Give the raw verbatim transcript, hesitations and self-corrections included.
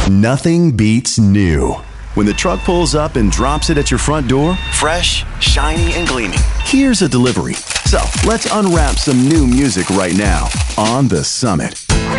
Nothing beats new. When the truck pulls up and drops it at your front door, fresh, shiny, and gleaming. Here's a delivery. So let's unwrap some new music right now on The Summit.